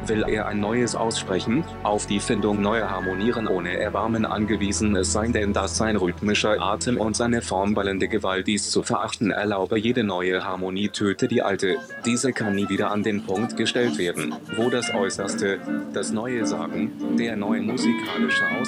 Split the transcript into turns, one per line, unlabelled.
Will er ein neues aussprechen, auf die Findung neuer Harmonieren ohne Erbarmen angewiesen es sei denn dass sein rhythmischer Atem und seine formballende Gewalt dies zu verachten erlaube jede neue Harmonie töte die alte, diese kann nie wieder an den Punkt gestellt werden, wo das Äußerste, das neue Sagen, der neue musikalische